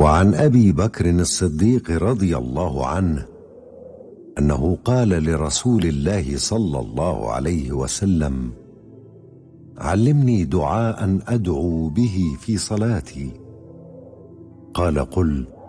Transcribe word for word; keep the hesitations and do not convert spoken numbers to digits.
وعن أبي بكر الصديق رضي الله عنه أنه قال لرسول الله صلى الله عليه وسلم: علمني دعاء أدعو به في صلاتي. قال: قل